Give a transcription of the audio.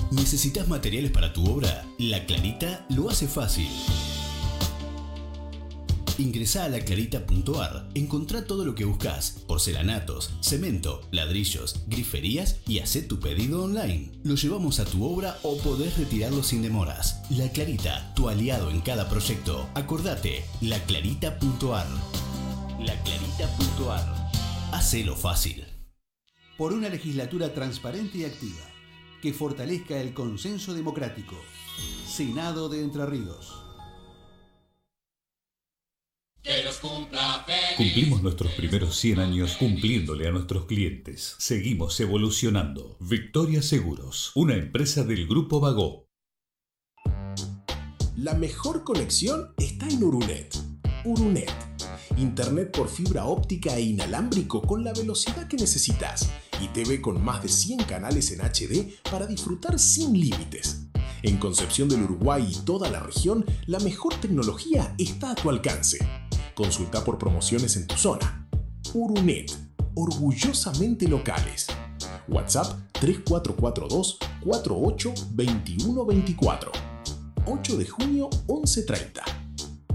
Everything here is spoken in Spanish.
¿Necesitas materiales para tu obra? La Clarita lo hace fácil. Ingresá a laclarita.ar, encontrá todo lo que buscas: porcelanatos, cemento, ladrillos, griferías y hacé tu pedido online. Lo llevamos a tu obra o podés retirarlo sin demoras. La Clarita, tu aliado en cada proyecto. Acordate, laclarita.ar. Laclarita.ar. Hacelo fácil. Por una legislatura transparente y activa, que fortalezca el consenso democrático. Senado de Entre Ríos. Que los cumpla feliz. Cumplimos nuestros primeros 100 años cumpliéndole a nuestros clientes. Seguimos evolucionando. Victoria Seguros, una empresa del Grupo Bagó. La mejor conexión está en Urunet. Urunet. Internet por fibra óptica e inalámbrico con la velocidad que necesitas. Y TV con más de 100 canales en HD para disfrutar sin límites. En Concepción del Uruguay y toda la región, la mejor tecnología está a tu alcance. Consulta por promociones en tu zona. Urunet, orgullosamente locales. WhatsApp 3442 48 21 24. 8 de junio 11:30.